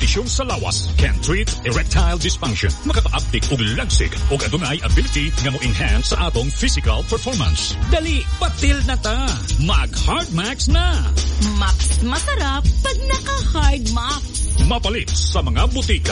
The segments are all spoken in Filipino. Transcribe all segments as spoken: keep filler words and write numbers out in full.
benepisyo sa lawas. Can treat erectile dysfunction. Makaka-uptick og lagsig og adunay ability nga mo-enhance sa atong physical performance. Dali, patil na ta. Mag-Hard Max na. Max masarap pag naka-Hard Max. Mapalit sa mga butika.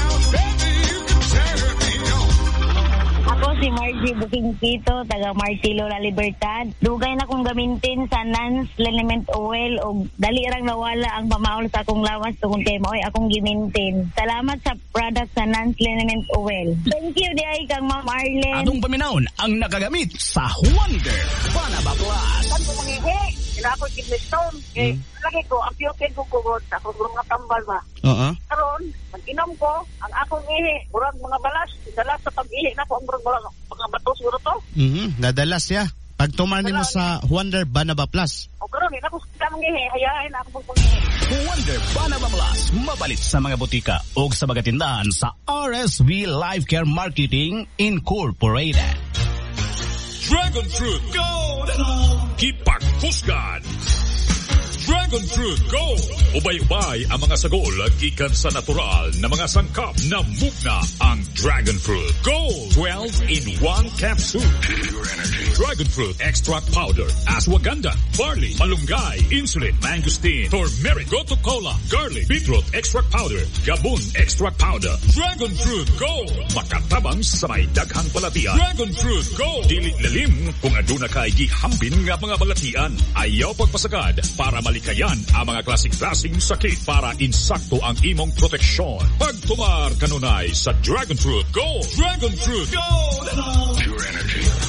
Ako si Margie Bukingkito, taga Martilo La Libertad. Dugay na kong gamitin sa Nance Liniment Oil o dali rang nawala ang pamaol sa akong lawas tungkol kay maoy akong gimintin. Salamat sa product sa Nance Liniment Oil. Thank you diay kang Ma'am Arlen. Anong paminahon ang nagagamit sa Wonder Banaba Plus? Saan ko mangihi? Ina ako kidney stone. Eh, lagi ko, ang piyokid ko kugod sa akong mga tambal ba. Oo. Karon, mag-inom ko, ang akong ihi, murag mga balas, dalas sa pag-ihi na ko, ang murag mga, mga bato siguro to. Mhm, nadalas ya. Pag tumani mo sa Wonder Banaba Plus. O karon, ina ko sa mangihi, hayain ako pag mangihi. Wonder Banaba Plus, mabalit sa mga butika o sa mga tindahan sa R S V Life Care Marketing Incorporated. Dragon Fruit Gold! Kipak Husgan! Dragon Fruit Gold! Ubay-ubay ang mga sagol gikan sa natural na mga sangkap na mugna ang Dragon Fruit Gold. twelve in one capsule. Pure energy. Dragon Fruit Extract Powder, Ashwagandha, Barley, Malunggay, Insulin, Mangosteen, Turmeric, Gotu Cola, Garlic, Beetroot Extract Powder, Gabon Extract Powder. Dragon Fruit Gold! Makatabang sa may daghang balatian. Dragon Fruit Gold! Dili lalim kung aduna kay gihambin nga mga balatian. Ayaw pagpasagad para malikayan ang mga klasik-klasing sakit para insakto ang imong proteksyon. Pagtumar kanunay sa Dragon Fruit Gold. Dragon Fruit Gold! Pure energy.